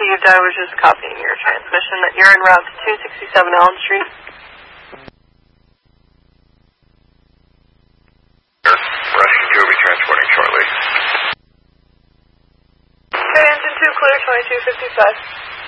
received. I was just copying your transmission that you're en route to 267 Elm Street. Russian 2 will be transporting shortly. Okay, engine 2 clear, 2255.